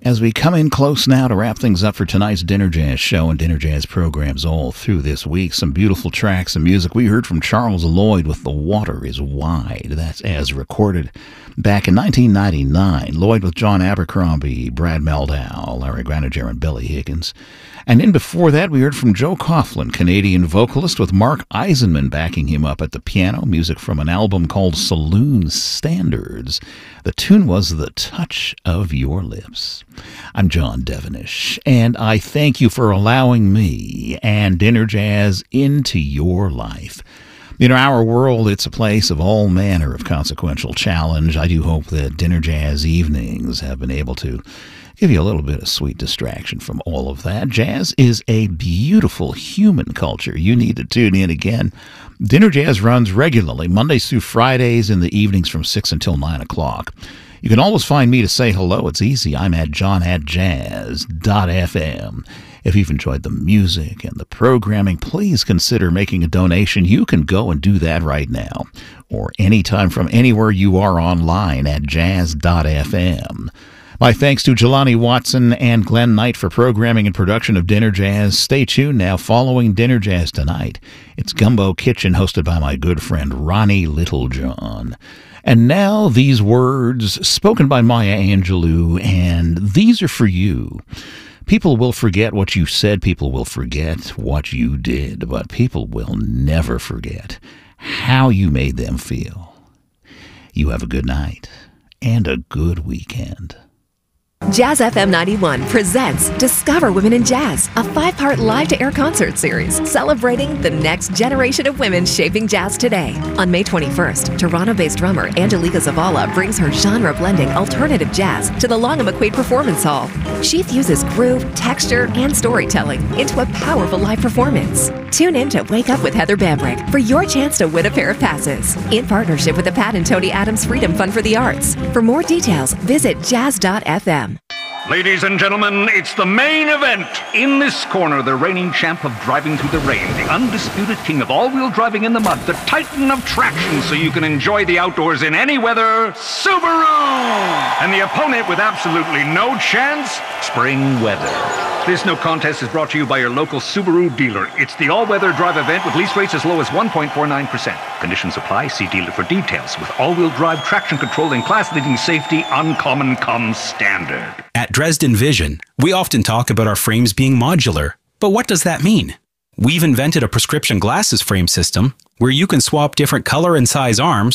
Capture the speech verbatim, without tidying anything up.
As we come in close now to wrap things up for tonight's Dinner Jazz show and Dinner Jazz programs all through this week, some beautiful tracks and music. We heard from Charles Lloyd with The Water is Wide. That's as recorded back in nineteen ninety-nine. Lloyd with John Abercrombie, Brad Meldau, Larry Graniger, and Billy Higgins. And then before that, we heard from Joe Coughlin, Canadian vocalist, with Mark Eisenman backing him up at the piano, music from an album called Saloon Standards. The tune was The Touch of Your Lips. I'm John Devenish, and I thank you for allowing me and Dinner Jazz into your life. In our world, it's a place of all manner of consequential challenge. I do hope that Dinner Jazz evenings have been able to give you a little bit of sweet distraction from all of that. Jazz is a beautiful human culture. You need to tune in again. Dinner Jazz runs regularly, Mondays through Fridays in the evenings from six until nine o'clock. You can always find me to say hello. It's easy. I'm at john at jazz dot f m. If you've enjoyed the music and the programming, please consider making a donation. You can go and do that right now, or anytime from anywhere you are online at jazz dot f m. My thanks to Jelani Watson and Glenn Knight for programming and production of Dinner Jazz. Stay tuned now. Following Dinner Jazz tonight, it's Gumbo Kitchen, hosted by my good friend Ronnie Littlejohn. And now these words spoken by Maya Angelou, and these are for you. People will forget what you said. People will forget what you did. But people will never forget how you made them feel. You have a good night and a good weekend. Jazz F M ninety-one presents Discover Women in Jazz, a five-part live-to-air concert series celebrating the next generation of women shaping jazz today. On May twenty-first, Toronto-based drummer Angelica Zavala brings her genre-blending alternative jazz to the Long and McQuaid Performance Hall. She fuses groove, texture, and storytelling into a powerful live performance. Tune in to Wake Up with Heather Bambrick for your chance to win a pair of passes in partnership with the Pat and Tony Adams Freedom Fund for the Arts. For more details, visit jazz dot f m. Ladies and gentlemen, it's the main event. In this corner, the reigning champ of driving through the rain, the undisputed king of all-wheel driving in the mud, the titan of traction so you can enjoy the outdoors in any weather, Subaru! And the opponent with absolutely no chance, spring weather. This no contest is brought to you by your local Subaru dealer. It's the all-weather drive event with lease rates as low as one point four nine percent. Conditions apply. See dealer for details. With all-wheel drive traction control and class-leading safety, uncommon comes standard. At Dresden Vision, we often talk about our frames being modular. But what does that mean? We've invented a prescription glasses frame system where you can swap different color and size arms